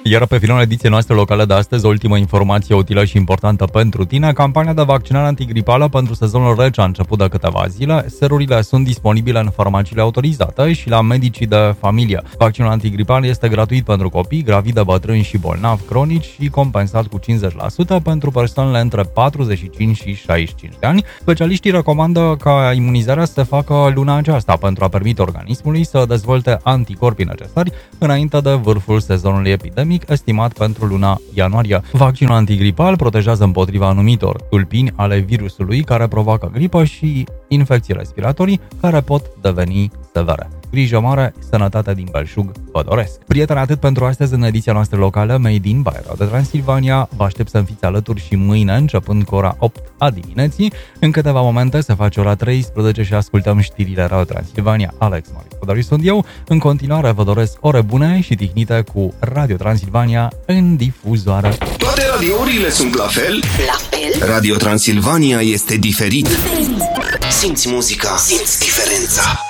Iar pe finalul ediției noastre locale de astăzi, o ultimă informație utilă și importantă pentru tine. Campania de vaccinare antigripală pentru sezonul rece a început de câteva zile. Serurile sunt disponibile în farmaciile autorizate și la medicii de familie. Vaccinul antigripal este gratuit pentru copii, gravide, bătrâni și bolnavi cronici și compensat cu 50% pentru persoanele între 45 și 65 de ani. Specialiștii recomandă ca imunizarea să se facă luna aceasta pentru a permite organismului să dezvolte anticorpii necesari înainte de vârful sezonului epidemic estimat pentru luna ianuarie. Vaccinul antigripal protejează împotriva anumitor tulpini ale virusului care provoacă gripă și infecții respiratorii care pot deveni severe. Grijă mare, sănătate din belșug vă doresc! Prieteni, atât pentru astăzi în ediția noastră locală Made in by Radio Transilvania. Vă aștept să-mi fiți alături și mâine, începând cu ora 8 a dimineții. În câteva momente se face ora 13 și ascultăm știrile Radio Transilvania. Alex Marius sunt eu. În continuare vă doresc ore bune și tihnite cu Radio Transilvania în difuzoare. Toate radiourile sunt la fel? La fel? Radio Transilvania este diferit. Simți muzica, simți diferența.